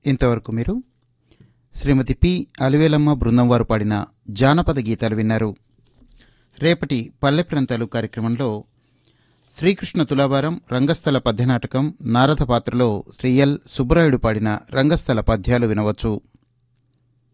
ఇంతవరకు మీరు శ్రీమతి పి అలివేలమ్మ బృందం వారు పాడిన జానపద గీతాలు విన్నారు. రేపటి పల్లె ప్రాంతాలు కార్యక్రమంలో శ్రీకృష్ణ తులాభారం రంగస్థల పద్యనాటకం నారద పాత్రలో శ్రీ ఎల్ సుబ్బరాయుడు పాడిన రంగస్థల పద్యాలు వినవచ్చు.